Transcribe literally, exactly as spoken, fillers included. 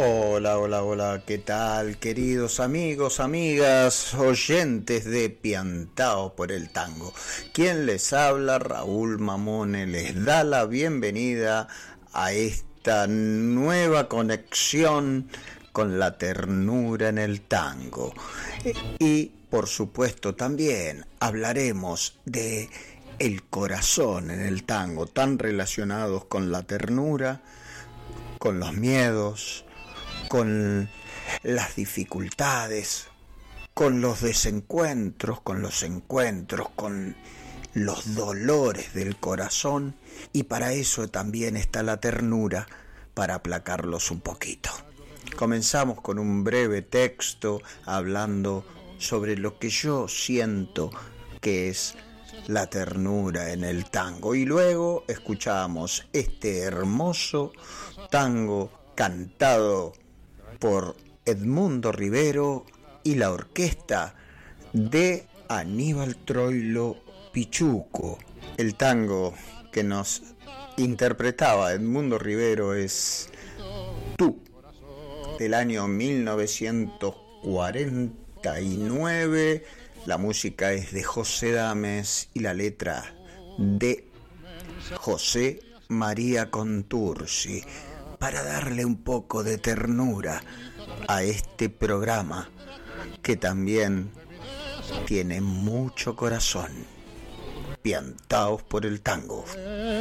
Hola, hola, hola, ¿qué tal, queridos amigos, amigas, oyentes de Piantao por el Tango? Quien les habla, Raúl Mamone, les da la bienvenida a esta nueva conexión con la ternura en el tango. Y, por supuesto, también hablaremos de el corazón en el tango, tan relacionados con la ternura, con los miedos, con las dificultades, con los desencuentros, con los encuentros, con los dolores del corazón, y para eso también está la ternura, para aplacarlos un poquito. Comenzamos con un breve texto hablando sobre lo que yo siento que es la ternura en el tango, y luego escuchamos este hermoso tango cantado por Edmundo Rivero y la orquesta de Aníbal Troilo Pichuco. El tango que nos interpretaba Edmundo Rivero es Tú, del año mil novecientos cuarenta y nueve. La música es de José Dames y la letra de José María Contursi, para darle un poco de ternura a este programa que también tiene mucho corazón. Piantaos por el tango.